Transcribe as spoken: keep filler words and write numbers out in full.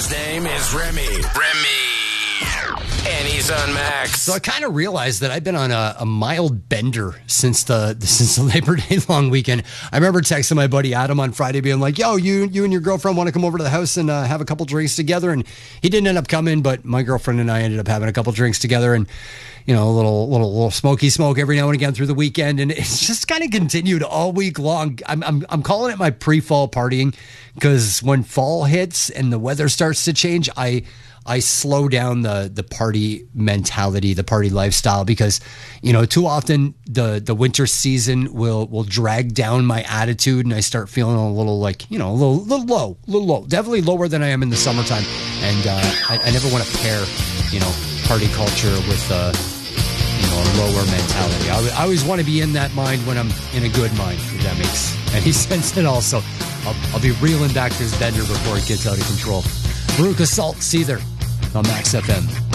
His name is Remy. Remy. And he's on Max. So I kind of realized that I've been on a, a mild bender since the since the Labor Day long weekend. I remember texting my buddy Adam on Friday being like, yo, you you and your girlfriend want to come over to the house and uh, have a couple drinks together? And he didn't end up coming, but my girlfriend and I ended up having a couple drinks together and, you know, a little little little smoky smoke every now and again through the weekend. And it's just kind of continued all week long. I'm, I'm, I'm calling it my pre-fall partying because when fall hits and the weather starts to change, I... I slow down the the party mentality, the party lifestyle, because, you know, too often the, the winter season will will drag down my attitude and I start feeling a little like, you know, a little, little low, a little low, definitely lower than I am in the summertime. And uh, I, I never want to pair, you know, party culture with, uh, you know, a lower mentality. I, I always want to be in that mind when I'm in a good mind, if that makes any sense at all. So I'll, I'll be reeling back this bender before it gets out of control. Veruca Salt, Seether on Max F M.